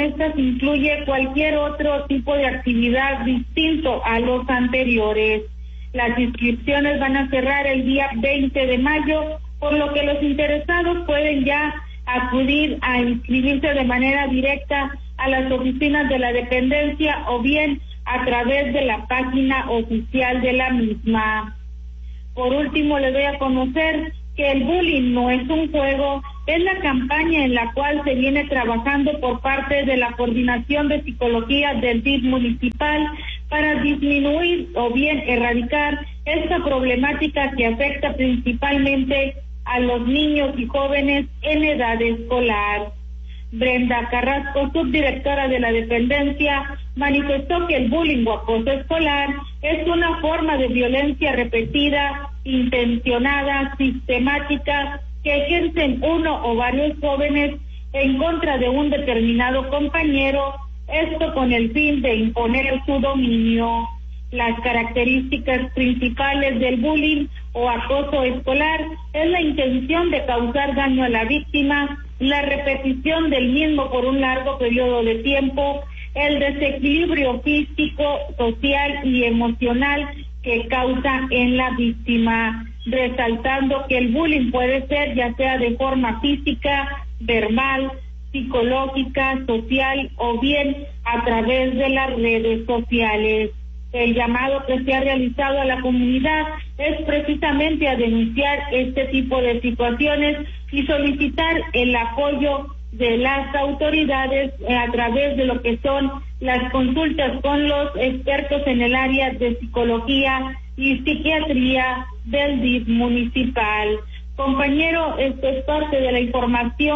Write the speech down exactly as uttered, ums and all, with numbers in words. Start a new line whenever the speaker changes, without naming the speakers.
estas incluye cualquier otro tipo de actividad distinto a los anteriores. Las inscripciones van a cerrar el día veinte de mayo, por lo que los interesados pueden ya acudir a inscribirse de manera directa a las oficinas de la dependencia o bien a través de la página oficial de la misma. Por último, les doy a conocer que el bullying no es un juego, es la campaña en la cual se viene trabajando por parte de la Coordinación de Psicología del D I F municipal para disminuir o bien erradicar esta problemática que afecta principalmente a los niños y jóvenes en edad escolar. Brenda Carrasco, subdirectora de la dependencia, manifestó que el bullying o acoso escolar es una forma de violencia repetida, intencionada, sistemática, que ejercen uno o varios jóvenes en contra de un determinado compañero, esto con el fin de imponer su dominio. Las características principales del bullying o acoso escolar es la intención de causar daño a la víctima, la repetición del mismo por un largo periodo de tiempo, el desequilibrio físico, social y emocional que causa en la víctima, resaltando que el bullying puede ser ya sea de forma física, verbal, psicológica, social o bien a través de las redes sociales. El llamado que se ha realizado a la comunidad es precisamente a denunciar este tipo de situaciones y solicitar el apoyo de las autoridades a través de lo que son las consultas con los expertos en el área de psicología y psiquiatría del D I F municipal. Compañero, esto es parte de la información.